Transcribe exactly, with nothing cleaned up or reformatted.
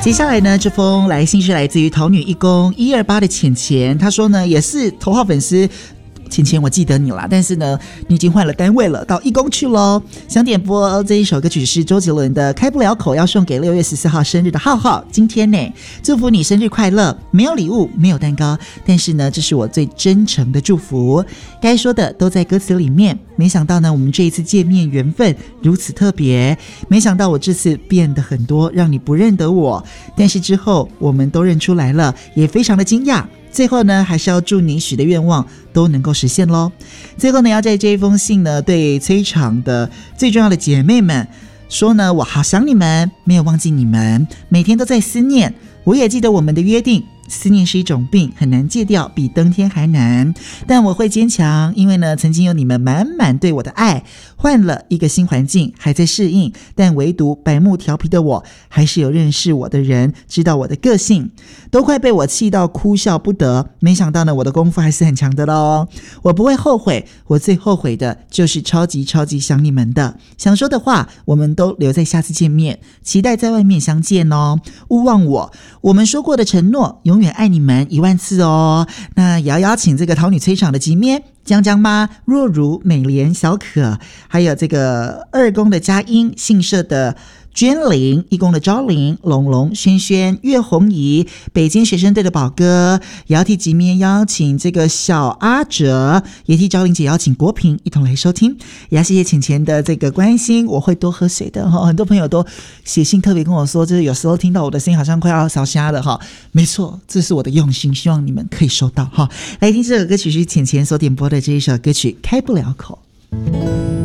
接下来呢，这封来信是来自于桃女一公一二八的浅浅，他说呢，也是头号粉丝。浅浅，我记得你啦，但是呢，你已经换了单位了，到义工去咯。想点播这一首歌曲是周杰伦的《开不了口》，要送给六月十四号生日的浩浩。今天呢，祝福你生日快乐！没有礼物，没有蛋糕，但是呢，这是我最真诚的祝福。该说的都在歌词里面。没想到呢，我们这一次见面缘分如此特别。没想到我这次变得很多，让你不认得我，但是之后我们都认出来了，也非常的惊讶。最后呢，还是要祝你许的愿望都能够实现咯。最后呢，要在这一封信呢，对催场的最重要的姐妹们说呢，我好想你们，没有忘记你们，每天都在思念。我也记得我们的约定，思念是一种病，很难戒掉，比登天还难。但我会坚强，因为呢，曾经有你们满满对我的爱。换了一个新环境，还在适应，但唯独白目调皮的我，还是有认识我的人，知道我的个性，都快被我气到哭笑不得。没想到呢，我的功夫还是很强的咯。我不会后悔，我最后悔的就是超级超级想你们的。想说的话，我们都留在下次见面，期待在外面相见哦。勿忘我，我们说过的承诺，永远爱你们一万次哦。那也要邀请这个桃女催场的吉咩、江江妈、若如、美莲、小可，还有这个二宫的佳音、信社的娟玲、一宫的昭玲、龙龙、轩轩、岳红怡、北京学生队的宝哥，也要替吉咩邀请这个小阿哲，也替昭玲姐邀请国平一同来收听。也要谢谢浅浅的这个关心，我会多喝水的哈。很多朋友都写信特别跟我说，就是有时候听到我的声音好像快要烧瞎了哈。没错，这是我的用心，希望你们可以收到哈。来听这首歌曲是浅浅所点播的这一首歌曲《开不了口》。